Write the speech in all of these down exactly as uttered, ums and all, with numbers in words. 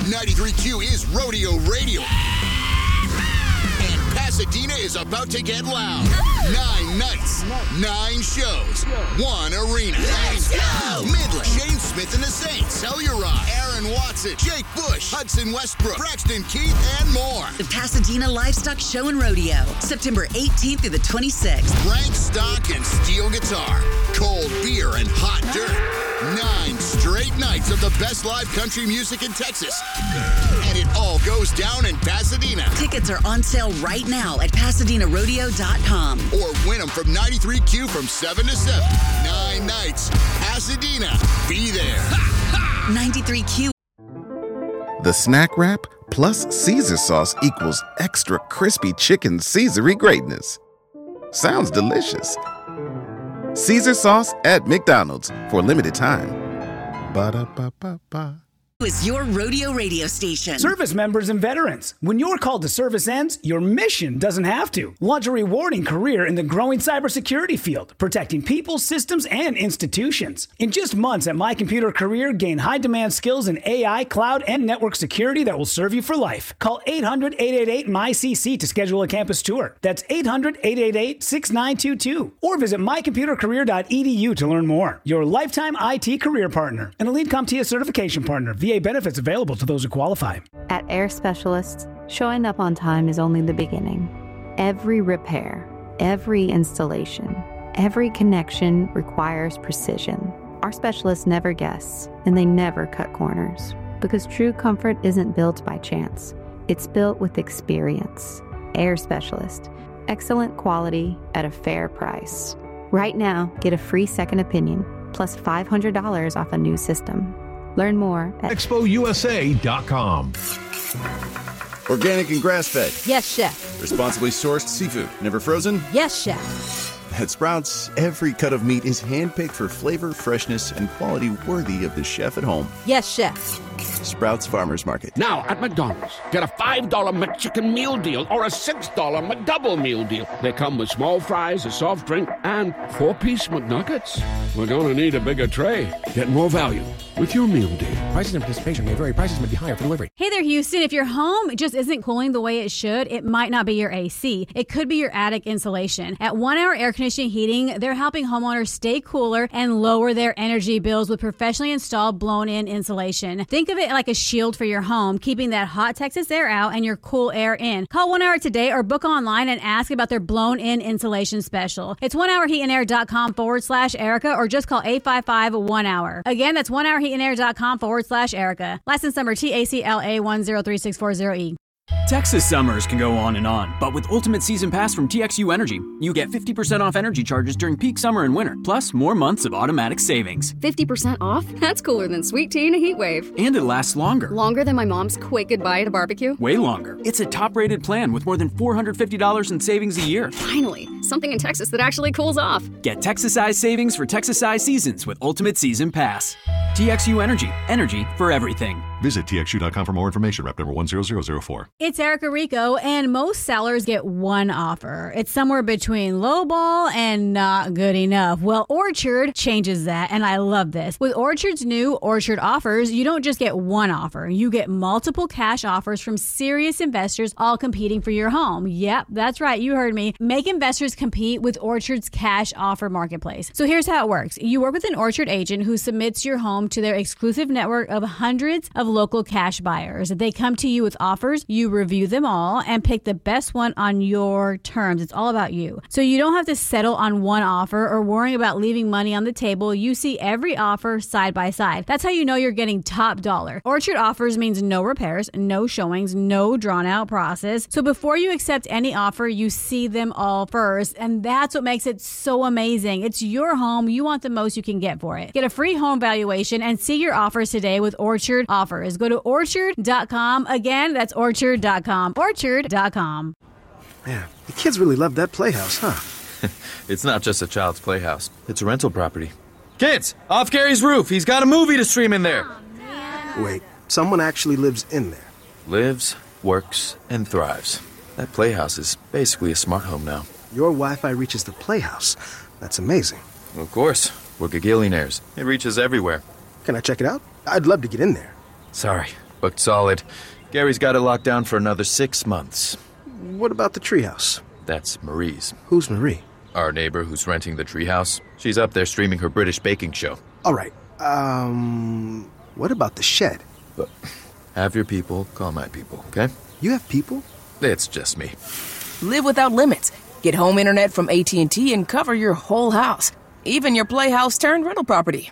ninety-three Q is Rodeo Radio. And Pasadena is about to get loud. Nine nights, nine shows, one arena. Let's go! Midland, Shane Smith and the Saints, Telluride, Aaron Watson, Jake Bush, Hudson Westbrook, Braxton Keith, and more. The Pasadena Livestock Show and Rodeo, September eighteenth through the twenty-sixth. Rank stock and steel guitar, cold beer and hot dirt. Nine straight nights of the best live country music in Texas. And it all goes down in Pasadena. Tickets are on sale right now at Pasadena Rodeo dot com. Or win them from ninety-three Q from seven to seven. Nine nights. Pasadena. Be there. ninety-three Q. The Snack Wrap plus Caesar sauce equals extra crispy chicken Caesar-y greatness. Sounds delicious. Caesar sauce at McDonald's for a limited time. Ba-da-ba-ba-ba. Is your rodeo radio station. Service members and veterans, when your call to service ends, your mission doesn't have to. Launch a rewarding career in the growing cybersecurity field, protecting people, systems, and institutions. In just months at My Computer Career, gain high-demand skills in A I, cloud, and network security that will serve you for life. Call eight hundred, eight eight eight, M Y C C to schedule a campus tour. That's eight hundred, eight eight eight, six nine two two. Or visit my computer career dot e d u to learn more. Your lifetime I T career partner. An Elite CompTIA certification partner. V A benefits available to those who qualify. At Air Specialists, showing up on time is only the beginning. Every repair, every installation, every connection requires precision. Our specialists never guess, and they never cut corners. Because true comfort isn't built by chance. It's built with experience. Air Specialist. Excellent quality at a fair price. Right now, get a free second opinion, plus five hundred dollars off a new system. Learn more at expo u s a dot com. Organic and grass-fed. Yes, chef. Responsibly sourced seafood. Never frozen? Yes, chef. At Sprouts, every cut of meat is handpicked for flavor, freshness, and quality worthy of the chef at home. Yes, chef. Sprouts Farmers Market. Now at McDonald's, get a five dollar McChicken meal deal or a six dollar McDouble meal deal. They come with small fries, a soft drink, and four-piece McNuggets. We're going to need a bigger tray. Get more value with your meal deal. Prices and participation may vary. Prices may be higher for delivery. Hey there, Houston. If your home just isn't cooling the way it should, it might not be your A C. It could be your attic insulation. At One Hour Air Conditioning Heating, they're helping homeowners stay cooler and lower their energy bills with professionally installed blown-in insulation. Think of it like a shield for your home, keeping that hot Texas air out and your cool air in. Call One Hour today or book online and ask about their blown-in insulation special. It's one hour heat and air dot com forward slash Erica or just call eight five five, one hour. Again, that's one hour heat and air dot com forward slash Erica. License number T A C L A one zero three six four zero E. Texas summers can go on and on, but with Ultimate Season Pass from T X U Energy, you get fifty percent off energy charges during peak summer and winter, plus more months of automatic savings. fifty percent off? That's cooler than sweet tea in a heat wave. And it lasts longer. Longer than my mom's quick goodbye at a barbecue? Way longer. It's a top-rated plan with more than four hundred fifty dollars in savings a year. Finally, something in Texas that actually cools off. Get Texas-sized savings for Texas-sized seasons with Ultimate Season Pass. T X U Energy. Energy for everything. Visit T X U dot com for more information. Rep number one zero zero zero four. It's Erica Rico, and most sellers get one offer. It's somewhere between lowball and not good enough. Well, Orchard changes that, and I love this. With Orchard's new Orchard offers, you don't just get one offer. You get multiple cash offers from serious investors all competing for your home. Yep, that's right. You heard me. Make investors compete with Orchard's cash offer marketplace. So here's how it works. You work with an Orchard agent who submits your home to their exclusive network of hundreds of local cash buyers. They come to you with offers. You review them all and pick the best one on your terms. It's all about you. So you don't have to settle on one offer or worrying about leaving money on the table. You see every offer side by side. That's how you know you're getting top dollar. Orchard offers means no repairs, no showings, no drawn out process. So before you accept any offer, you see them all first. And that's what makes it so amazing. It's your home. You want the most you can get for it. Get a free home valuation and see your offers today with Orchard offers. Go to orchard dot com. Again, that's orchard dot com. orchard dot com. Man, the kids really love that playhouse, huh? It's not just a child's playhouse. It's a rental property. Kids, off Gary's roof. He's got a movie to stream in there. Oh, wait, someone actually lives in there? Lives, works, and thrives. That playhouse is basically a smart home now. Your Wi-Fi reaches the playhouse. That's amazing. Of course. We're gagillionaires. It reaches everywhere. Can I check it out? I'd love to get in there. Sorry, Booked solid. Gary's got it locked down for another six months. What about the treehouse? That's Marie's. Who's Marie? Our neighbor who's renting the treehouse. She's up there streaming her British baking show. All right. Um, what about the shed? But have your people call my people, okay? You have people? It's just me. Live without limits. Get home internet from A T and T and cover your whole house, even your playhouse turned rental property.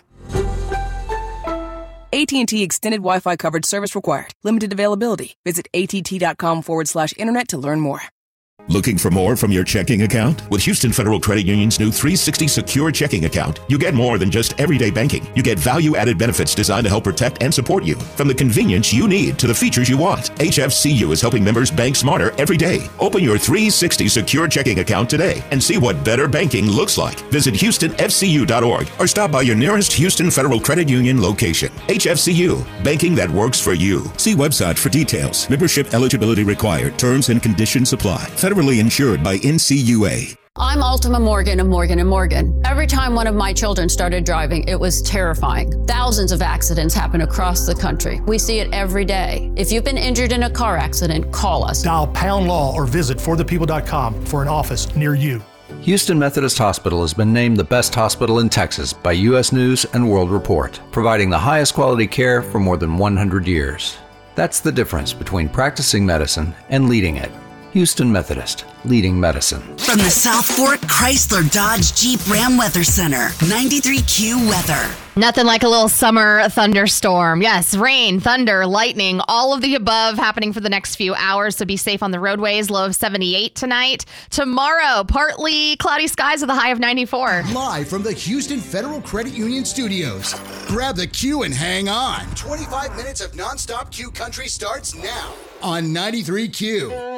A T and T Extended Wi-Fi coverage service required. Limited availability. Visit att.com forward slash internet to learn more. Looking for more from your checking account? With Houston Federal Credit Union's new three sixty Secure Checking Account, you get more than just everyday banking. You get value-added benefits designed to help protect and support you. From the convenience you need to the features you want, H F C U is helping members bank smarter every day. Open your three sixty Secure Checking Account today and see what better banking looks like. Visit Houston F C U dot org or stop by your nearest Houston Federal Credit Union location. H F C U, banking that works for you. See website for details. Membership eligibility required. Terms and conditions apply. Federally insured by N C U A. I'm Ultima Morgan of Morgan and Morgan. Every time one of my children started driving, it was terrifying. Thousands of accidents happen across the country. We see it every day. If you've been injured in a car accident, call us. Dial pound law or visit for the people dot com for an office near you. Houston Methodist Hospital has been named the best hospital in Texas by U S News and World Report, providing the highest quality care for more than one hundred years. That's the difference between practicing medicine and leading it. Houston Methodist, leading medicine. From the South Fork Chrysler Dodge Jeep Ram Weather Center, ninety-three Q weather. Nothing like a little summer thunderstorm. Yes, rain, thunder, lightning, all of the above happening for the next few hours. So be safe on the roadways. Low of seventy-eight tonight. Tomorrow, partly cloudy skies with a high of ninety-four. Live from the Houston Federal Credit Union studios. Grab the Q and hang on. twenty-five minutes of nonstop Q country starts now on ninety-three Q.